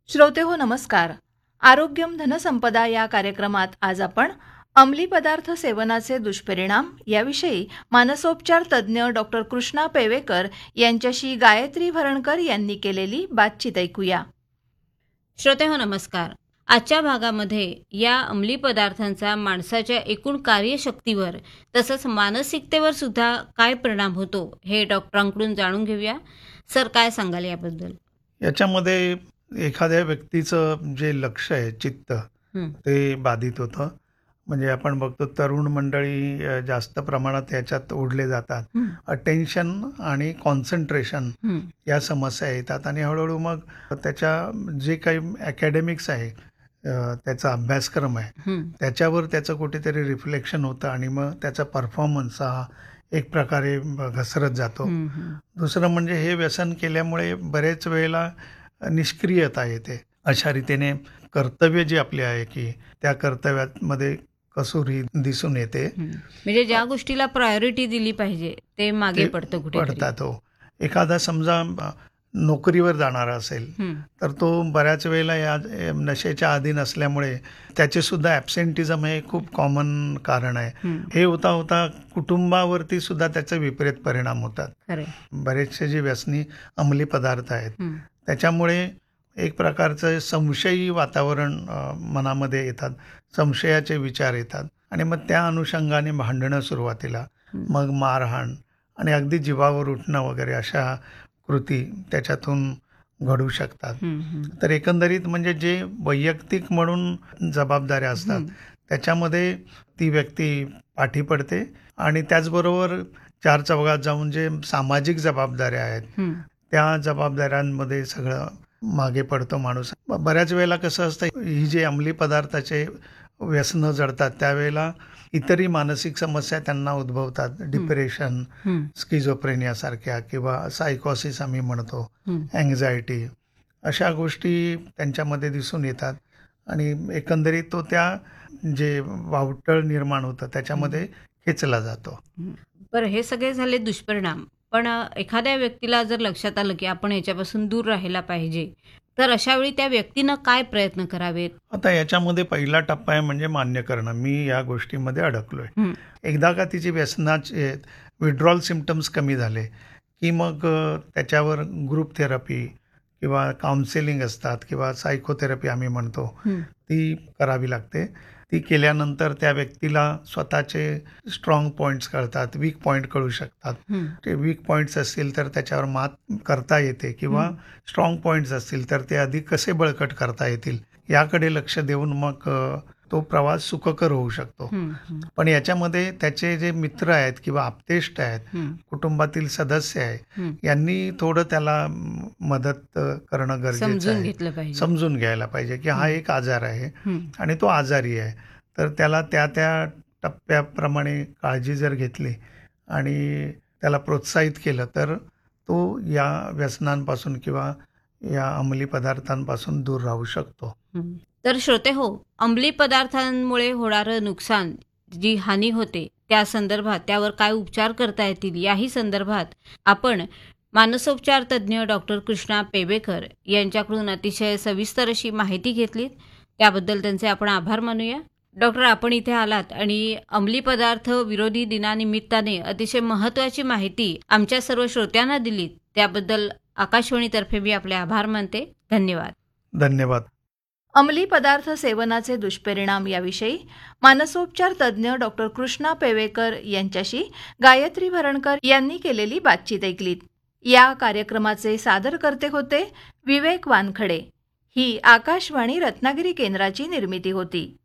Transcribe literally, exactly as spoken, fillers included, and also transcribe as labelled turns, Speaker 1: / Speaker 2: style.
Speaker 1: श्रोते हो नमस्कार. आरोग्यम धनसंपदा या कार्यक्रमात आज आपण अंमली पदार्थ सेवनाचे दुष्परिणाम याविषयी मानसोपचार तज्ज्ञ डॉक्टर कृष्णा पेवेकर यांच्याशी गायत्री भरणकर यांनी केलेली बातचीत ऐकूया.
Speaker 2: श्रोते हो नमस्कार. आजच्या भागामध्ये या अंमली पदार्थांचा माणसाच्या एकूण कार्यशक्तीवर तसंच मानसिकतेवर सुद्धा काय परिणाम होतो हे डॉक्टरांकडून जाणून घेऊया. सर, काय सांगाल याबद्दल?
Speaker 3: याच्यामध्ये एखाद्या व्यक्तीचं जे लक्ष आहे, चित्त,
Speaker 2: हं,
Speaker 3: ते बाधित होतं. म्हणजे आपण बघतो तरुण मंडळी अ, जास्त प्रमाणात याच्यात ओढले जातात.
Speaker 2: हं,
Speaker 3: अटेन्शन आणि कॉन्सन्ट्रेशन
Speaker 2: हं,
Speaker 3: या समस्या येतात आणि हळूहळू मग त्याच्या जे काही अकॅडमिक्स आहे, अ, त्याचा अभ्यासक्रम आहे,
Speaker 2: हं,
Speaker 3: त्याच्यावर त्याचं कुठेतरी रिफ्लेक्शन होतं आणि मग त्याचा परफॉर्मन्स हा एक प्रकारे घसरत जातो.
Speaker 2: हं, हं,
Speaker 3: दुसरं म्हणजे हे व्यसन केल्यामुळे बरेच वेळेला निष्क्रियता येते. अशा रीतीने कर्तव्य जी आपली आहे की त्या कर्तव्यामध्ये कसुरी दिसून येते.
Speaker 2: हं. म्हणजे ज्या गोष्टीला प्रायोरिटी दिली पाहिजे ते मागे
Speaker 3: ते
Speaker 2: पडतं कुठेतरी.
Speaker 3: पडतात. हो, एखादा समजा अ, नोकरीवर जाणारा असेल
Speaker 2: हं,
Speaker 3: तर तो बऱ्याच वेळेला या नशेच्या अधीन असल्यामुळे त्याचे सुद्धा ॲब्सेंटिझम हे खूप कॉमन कारण आहे.
Speaker 2: हं,
Speaker 3: हे होता होता कुटुंबावरती सुद्धा त्याचे विपरीत परिणाम होतात.
Speaker 2: खरंय.
Speaker 3: बरेचसे जे व्यसनी अंमली पदार्थ आहेत
Speaker 2: हं,
Speaker 3: त्याच्यामुळे एक प्रकारचं संशयी वातावरण अ, मनामध्ये येतात, संशयाचे विचार येतात आणि मग त्या अनुषंगाने भांडणं सुरुवातीला,
Speaker 2: हं,
Speaker 3: मग मारहाण आणि अगदी जीवावर उठणं वगैरे अशा कृती त्याच्यातून घडू शकतात.
Speaker 2: हं, हं,
Speaker 3: तर एकंदरीत म्हणजे जे वैयक्तिक म्हणून जबाबदाऱ्या असतात
Speaker 2: हं,
Speaker 3: त्याच्यामध्ये ती व्यक्ती पाठी पडते आणि त्याचबरोबर चार चौघात जाऊन जे सामाजिक जबाबदाऱ्या आहेत
Speaker 2: हं,
Speaker 3: त्या जबाबदाऱ्यांमध्ये सगळं मागे पडतो माणूस. ब- बऱ्याच वेळेला कसं असतं, ही जे अंमली पदार्थाचे व्यसनं जडतात त्यावेळेला इतरही मानसिक समस्या त्यांना उद्भवतात. डिप्रेशन,
Speaker 2: हं,
Speaker 3: स्किझोप्रेनियासारख्या किंवा सायकोसिस आम्ही म्हणतो,
Speaker 2: हं,
Speaker 3: अँक्झायटी, अशा गोष्टी त्यांच्यामध्ये दिसून येतात आणि एकंदरीत तो त्या जे वावटळ निर्माण होतं त्याच्यामध्ये खेचला जातो.
Speaker 2: हं. बरं, हे सगळे झाले दुष्परिणाम. पण अ, एखाद्या व्यक्तीला जर लक्षात आलं की आपण याच्यापासून दूर राहायला पाहिजे, तर अशा वेळी त्या व्यक्तीनं काय प्रयत्न करावेत?
Speaker 3: आता याच्यामध्ये पहिला टप्पा आहे म्हणजे मान्य करणं, मी या गोष्टीमध्ये अडकलोय.
Speaker 2: हं,
Speaker 3: एकदा का तिची व्यसनाचे विड्रॉल सिम्पटम्स कमी झाले की मग अ, त्याच्यावर ग्रुप थेरपी किंवा काउन्सिलिंग असतात किंवा सायकोथेरपी आम्ही म्हणतो,
Speaker 2: हं,
Speaker 3: ती करावी लागते. ती केल्यानंतर त्या व्यक्तीला स्वतःचे स्ट्रॉंग पॉईंट्स कळतात, वीक पॉईंट कळू शकतात.
Speaker 2: हं,
Speaker 3: ते वीक पॉईंट्स असतील तर त्याच्यावर मात करता येते किंवा
Speaker 2: हं,
Speaker 3: स्ट्रॉंग पॉईंट्स असतील तर ते अधिक कसे बळकट करता येतील याकडे लक्ष देऊन मग अ, तो प्रवास सुखकर होऊ शकतो.
Speaker 2: हं, हं,
Speaker 3: पण याच्यामध्ये त्याचे जे मित्र आहेत किंवा आप्तेष्ट आहेत,
Speaker 2: हं,
Speaker 3: कुटुंबातील सदस्य आहे,
Speaker 2: हं.
Speaker 3: यांनी थोडं त्याला म, मदत अ, करणं गरजेचं
Speaker 2: समजून
Speaker 3: आहे.
Speaker 2: घेतलं पाहिजे.
Speaker 3: समजून घ्यायला पाहिजे की हा
Speaker 2: हं,
Speaker 3: एक आजार आहे
Speaker 2: हं,
Speaker 3: आणि तो आजारी आहे. तर त्याला त्या त्या टप्प्याप्रमाणे काळजी जर घेतली आणि त्याला प्रोत्साहित केलं तर तो या व्यसनांपासून किंवा या अंमली पदार्थांपासून दूर राहू शकतो.
Speaker 2: हं. तर श्रोते हो, अंमली पदार्थांमुळे होणारं नुकसान, जी हानी होते त्या संदर्भात, त्यावर काय उपचार करता येतील याही संदर्भात आपण मानसोपचार तज्ज्ञ डॉक्टर कृष्णा पेवेकर यांच्याकडून अतिशय सविस्तर अशी माहिती घेतलीत. त्याबद्दल त्यांचे आपण आभार मानूया. डॉक्टर, आपण इथे आलात आणि अंमली पदार्थ विरोधी दिनानिमित्ताने अतिशय महत्त्वाची माहिती आमच्या सर्व श्रोत्यांना दिलीत. त्याबद्दल आकाशवाणीतर्फे मी आपले आभार मानते. धन्यवाद.
Speaker 3: धन्यवाद.
Speaker 1: अंमली पदार्थ सेवनाचे दुष्परिणाम याविषयी मानसोपचार तज्ज्ञ डॉक्टर कृष्णा पेवेकर यांच्याशी गायत्री भरणकर यांनी केलेली बातचीत ऐकलीत. या कार्यक्रमाचे सादरकर्ते होते विवेक वानखडे. ही आकाशवाणी रत्नागिरी केंद्राची निर्मिती होती.